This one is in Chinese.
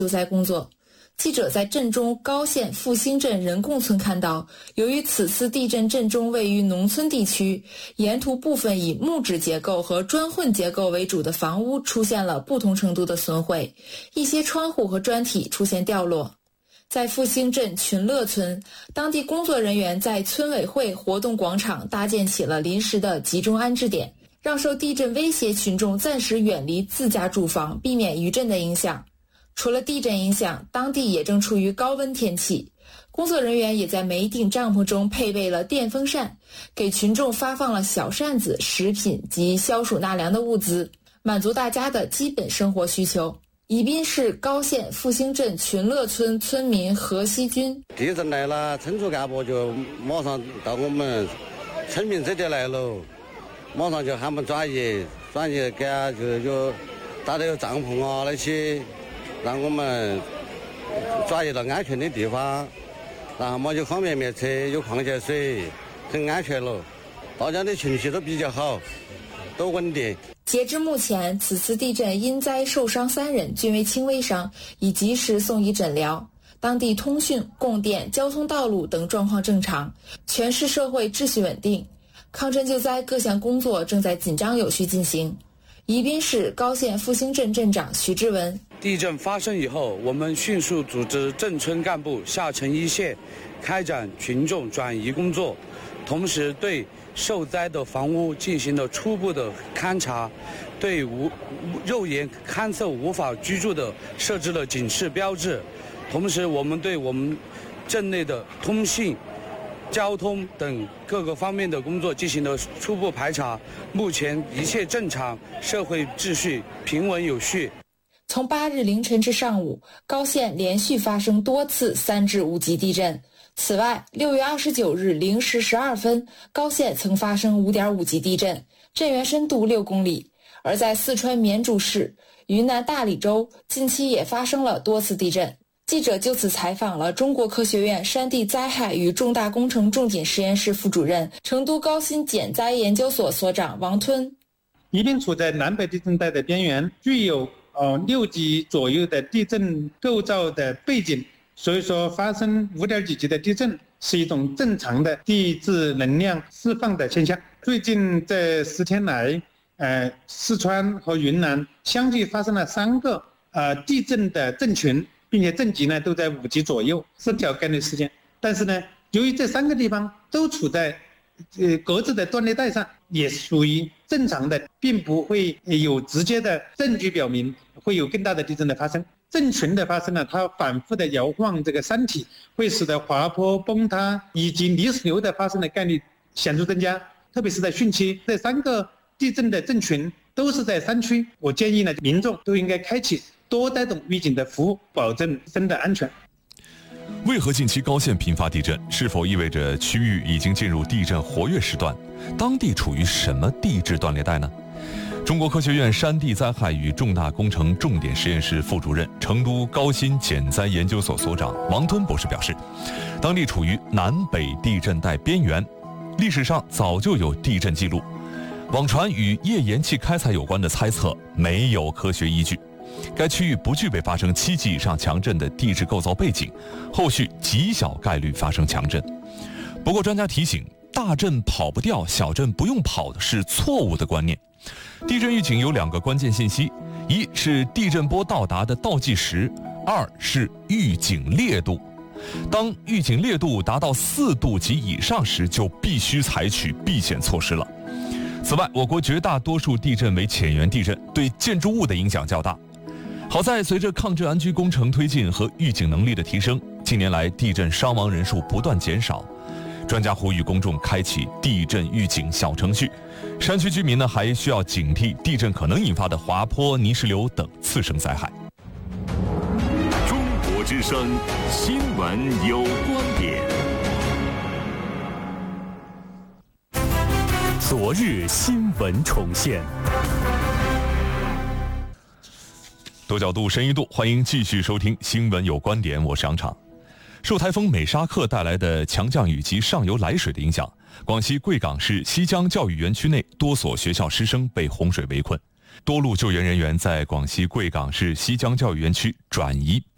救灾工作。记者在镇中高县复兴镇人贡村看到，由于此次地震震中位于农村地区，沿途部分以木质结构和砖混结构为主的房屋出现了不同程度的损毁，一些窗户和砖体出现掉落。在复兴镇群乐村，当地工作人员在村委会活动广场搭建起了临时的集中安置点，让受地震威胁群众暂时远离自家住房，避免余震的影响。除了地震影响，当地也正处于高温天气，工作人员也在每顶帐篷中配备了电风扇，给群众发放了小扇子、食品及消暑纳凉的物资，满足大家的基本生活需求。宜宾市高县复兴镇群乐村村民何锡军： 地震来了，村组干部就马上到我们村民这里来了，马上就喊我们转移给他就有搭的有帐篷啊那些，让我们转移到安全的地方，然后嘛就方便面吃，有矿泉水，很安全了。大家的情绪都比较好，都稳定。 截至目前，此次地震因灾受伤3人，均为轻微伤，已及时送医诊疗。当地通讯、供电、交通道路等状况正常，全市社会秩序稳定，抗震救灾各项工作正在紧张有序进行。宜宾市高县复兴镇镇长徐志文： 地震发生以后，我们迅速组织镇村干部下沉一线，开展群众转移工作，同时对受灾的房屋进行了初步的勘查，对肉眼勘测无法居住的设置了警示标志。同时，我们对我们镇内的通信、交通等各个方面的工作进行了初步排查，目前一切正常，社会秩序平稳有序。 从8日凌晨至上午，高县连续发生多次3至5级地震。此外，6月29日0时12分，高县曾发生5.5级地震，震源深度6公里。而在四川绵竹市、云南大理州，近期也发生了多次地震。记者就此采访了中国科学院山地灾害与重大工程重点实验室副主任、成都高新减灾研究所所长王吞。 宜宾处在南北地震带的边缘，具有6级左右的地震构造的背景，所以说发生5.几级的地震是一种正常的地质能量释放的现象。最近这10天来，四川和云南相继发生了3个地震的震群，并且震级呢都在5级左右，是小概率事件。但是呢，由于这3个地方都处在各自的断裂带上，也属于正常的，并不会有直接的证据表明会有更大的地震的发生。震群的发生呢，它反复的摇晃这个山体，会使得滑坡、崩塌以及泥石流的发生的概率显著增加。特别是在汛期，这3个地震的震群都是在山区，我建议呢，民众都应该开启多带动预警的服务，保证身的安全。 为何近期高县频发地震？是否意味着区域已经进入地震活跃时段？当地处于什么地质断裂带呢？中国科学院山地灾害与重大工程重点实验室副主任、成都高新减灾研究所所长王吞博士表示，当地处于南北地震带边缘，历史上早就有地震记录，网传与页岩气开采有关的猜测没有科学依据。该区域不具备发生7级以上强震的地质构造背景，后续极小概率发生强震。不过专家提醒，大震跑不掉，小震不用跑的是错误的观念。地震预警有2个关键信息，一是地震波到达的倒计时，2是预警烈度。当预警烈度达到4度及以上时，就必须采取避险措施了。此外，我国绝大多数地震为浅源地震，对建筑物的影响较大。好在随着抗震安居工程推进和预警能力的提升，近年来地震伤亡人数不断减少。专家呼吁公众开启地震预警小程序，山区居民呢还需要警惕地震可能引发的滑坡、泥石流等次生灾害。 中国之声新闻有观点。昨日新闻重现。 多角度、深一度，欢迎继续收听《新闻有观点》，我是杨畅。受台风美沙克带来的强降雨及上游来水的影响，广西贵港市西江教育园区内多所学校师生被洪水围困，多路救援人员在广西贵港市西江教育园区转移被